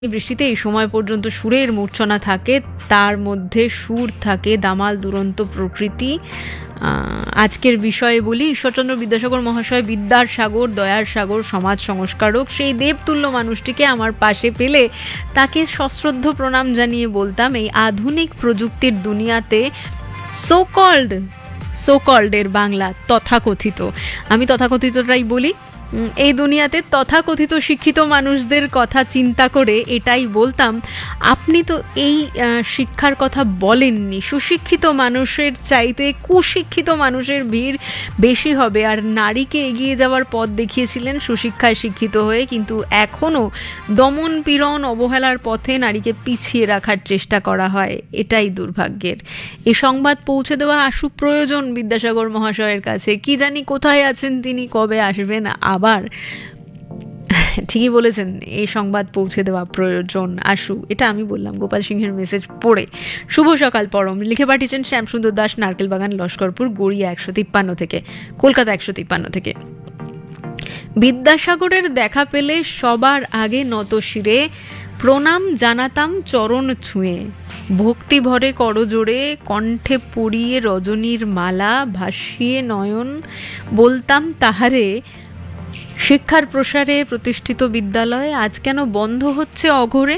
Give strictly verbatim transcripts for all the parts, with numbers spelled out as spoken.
বৃষ্টিতে এই সময় পর্যন্ত সুরের মূর্ছনা থাকে, তার মধ্যে সুর থাকে দামাল দুরন্ত প্রকৃতি। আজকের বিষয়ে বলি, ঈশ্বরচন্দ্র বিদ্যাসাগর মহাশয় বিদ্যার সাগর, দয়ার সাগর, সমাজ সংস্কারক। সেই দেবতুল্য মানুষটিকে আমার পাশে পেলে তাকে সশ্রদ্ধ প্রণাম জানিয়ে বলতাম, এই আধুনিক প্রযুক্তির দুনিয়াতে সো কল্ড সো কল্ডের বাংলা তথাকথিত, আমি তথাকথিতটাই বলি, এই দুনিয়াতে তথাকথিত শিক্ষিত মানুষদের কথা চিন্তা করে এটাই বলতাম, আপনি তো এই শিক্ষার কথা বলেননি। সুশিক্ষিত মানুষের চাইতে কুশিক্ষিত মানুষের ভিড় বেশি হবে, আর নারীকে এগিয়ে যাওয়ার পথ দেখিয়েছিলেন সুশিক্ষায় শিক্ষিত হয়ে, কিন্তু এখনও দমন পীড়ন অবহেলার পথে নারীকে পিছিয়ে রাখার চেষ্টা করা হয়, এটাই দুর্ভাগ্যের। এ সংবাদ পৌঁছে দেওয়া আশু প্রয়োজন বিদ্যাসাগর মহাশয়ের কাছে। কি জানি কোথায় আছেন তিনি, কবে আসবেন আবার। ঠিকই বলেছেন, এই সংবাদ পৌঁছে দেওয়া প্রয়োজন আশু, এটা আমি বললাম গোপাল সিংহের মেসেজ পড়ে। শুভ সকাল পরম লিখে পাঠিয়েছেন শ্যামসুন্দর দাস, নারকেলবাগান, লস্করপুর, গড়িয়া একশো তিপ্পান্ন থেকে, কলকাতা একশো তিপ্পান্ন থেকে। বিদ্যাসাগরের দেখা পেলে সবার আগে নত শিরে প্রণাম জানাতাম চরণ ছুঁয়ে, ভক্তি ভরে করজোড়ে কণ্ঠে পড়িয়ে রজনীর মালা, ভাসিয়ে নয়ন বলতাম তাহারে, শিক্ষার প্রসারে প্রতিষ্ঠিত বিদ্যালয় আজ কেন বন্ধ হচ্ছে অঘোরে।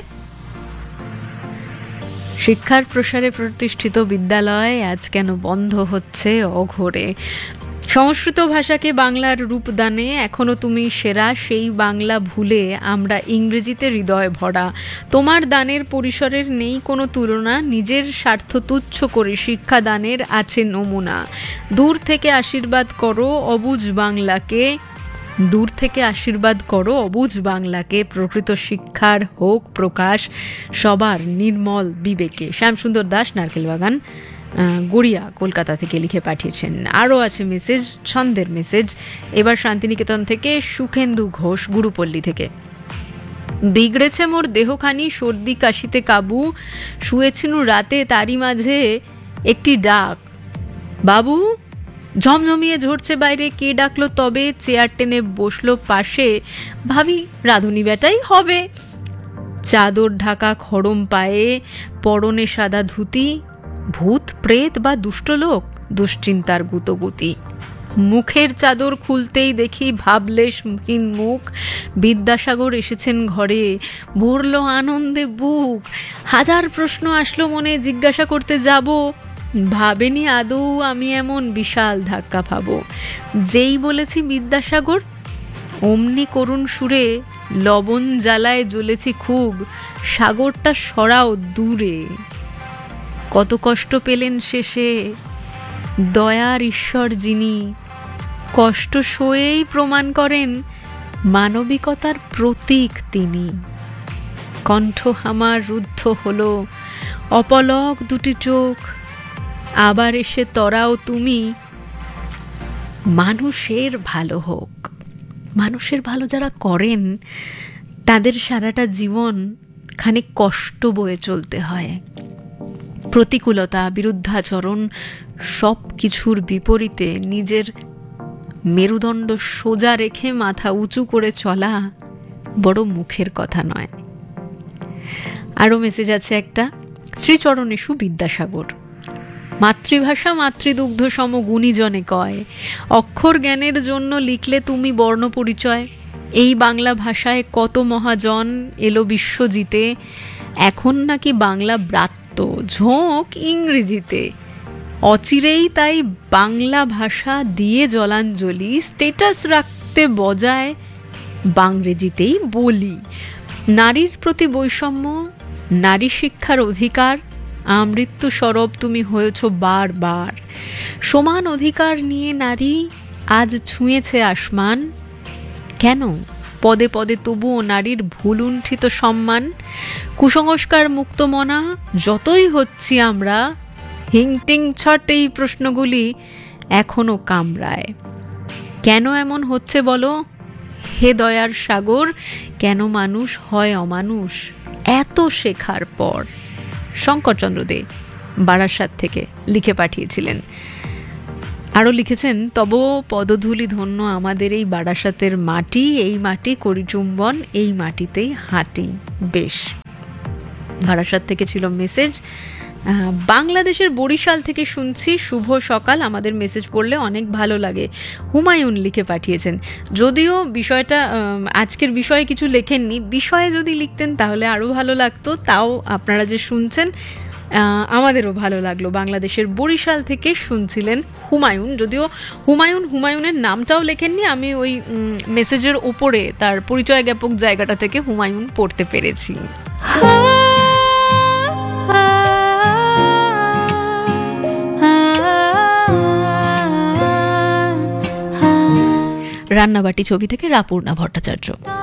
শিক্ষার প্রসারে প্রতিষ্ঠিত বিদ্যালয় আজ কেন বন্ধ হচ্ছে অঘোরে। সংস্কৃত ভাষাকে বাংলার রূপদানে এখনো তুমি সেরা, সেই বাংলা ভুলে আমরা ইংরেজিতে হৃদয় ভরা। তোমার দানের পরিসরের নেই কোনো তুলনা, নিজের স্বার্থ তুচ্ছ করে শিক্ষাদানের আছে নমুনা। দূর থেকে আশীর্বাদ করো অবুঝ বাংলাকে, দূর থেকে আশীর্বাদ করো অবুঝ বাংলাকে, প্রকৃত শিক্ষার হোক প্রকাশ সবার নির্মল বিবেকে। শ্যামসুন্দর দাস, নারকেলবাগান, গড়িয়া, কলকাতা থেকে লিখে পাঠিয়েছেন। আরও আছে মেসেজ, ছন্দের মেসেজ। এবার শান্তিনিকেতন থেকে সুখেন্দু ঘোষ, গুরুপল্লী থেকে। বিগড়েছে মোর দেহখানি, সর্দি কাশিতে কাবু, শুয়েছিনু রাতে তারই মাঝে একটি ডাক, বাবু ঝমঝমিয়ে ঝরছে বাইরে, কে ডাকলো তবে, চেয়ার টেনে বসলো পাশে, ভাবি রাধুনি বেটাই হবে। চাদর ঢাকা খড়ম পায়ে, পরনে সাদা ধুতি, ভূত প্রেত বা দুষ্ট লোক, দুশ্চিন্তার গুতগুতি। মুখের চাদর খুলতেই দেখি ভাবলেশহীন মুখ, বিদ্যাসাগর এসেছেন ঘরে, ভরল আনন্দে বুক। হাজার প্রশ্ন আসলো মনে, জিজ্ঞাসা করতে যাব, ভাবেনি আদৌ আমি এমন বিশাল ধাক্কা পাবো। যেই বলেছি বিদ্যাসাগর, অমনি করুণ সুরে লবণ জ্বালায় জ্বলেছি খুব, সাগরটা সরাও দূরে। কত কষ্ট পেলেন শেষে দয়ার ঈশ্বর যিনি, কষ্ট সয়েই প্রমাণ করেন মানবিকতার প্রতীক তিনি। কণ্ঠ আমার রুদ্ধ হলো, অপলক দুটি চোখ, আবার এসে তরাও তুমি, মানুষের ভালো হোক। মানুষের ভালো যারা করেন তাদের সারাটা জীবন খানিক কষ্ট বয়ে চলতে হয়। প্রতিকূলতা, বিরুদ্ধাচরণ সব কিছুর বিপরীতে নিজের মেরুদণ্ড সোজা রেখে মাথা উঁচু করে চলা বড় মুখের কথা নয়। আরও মেসেজ আছে একটা, শ্রীচরণেশু বিদ্যাসাগর। মাতৃভাষা মাতৃদুগ্ধ সম গুণীজনে কয়, অক্ষর জ্ঞানের জন্য লিখলে তুমি বর্ণ পরিচয়। এই বাংলা ভাষায় কত মহাজন এলো বিশ্বজিতে, এখন নাকি বাংলা ব্রাত্য ঝোঁক ইংরেজিতে। অচিরেই তাই বাংলা ভাষা দিয়ে জলাঞ্জলি, স্টেটাস রাখতে বজায় বাংরেজিতেই বলি। নারীর প্রতি বৈষম্য, নারী শিক্ষার অধিকার, আমৃত্যু সরব তুমি হয়েছ বারবার। সমান অধিকার নিয়ে নারী আজ ছুঁয়েছে আসমান, কেন পদে পদে তবুও নারীর ভুলুণ্ঠিত সম্মান। কুসংস্কার মুক্তমনা যতই হচ্ছি আমরা, হিংটিং ছট এই প্রশ্নগুলি এখনো কামড়ায়। কেন এমন হচ্ছে বলো হে দয়ার সাগর, কেন মানুষ হয় অমানুষ এত শেখার পর। শঙ্করচন্দ্র দে, বারাসাত থেকে লিখে পাঠিয়েছিলেন। আরও লিখেছেন, তব পদধূলি ধন্য আমাদের এই বারাসাতের মাটি, এই মাটি করি চুম্বন, এই মাটিতেই হাঁটি। বেশ, বারাসাত থেকে ছিল মেসেজ। বাংলাদেশের বরিশাল থেকে শুনছি, শুভ সকাল, আমাদের মেসেজ পড়লে অনেক ভালো লাগে, হুমায়ুন লিখে পাঠিয়েছেন। যদিও বিষয়টা আজকের বিষয়ে কিছু লেখেননি, বিষয়ে যদি লিখতেন তাহলে আরও ভালো লাগতো। তাও আপনারা যে শুনছেন আমাদেরও ভালো লাগলো। বাংলাদেশের বরিশাল থেকে শুনছিলেন হুমায়ুন, যদিও হুমায়ুন হুমায়ুনের নামটাও লেখেননি, আমি ওই মেসেজের ওপরে তার পরিচয় জ্ঞাপক জায়গাটা থেকে হুমায়ুন পড়তে পেরেছি। রান্নাবাটি ছবি থেকে রাপূর্ণা ভট্টাচার্য।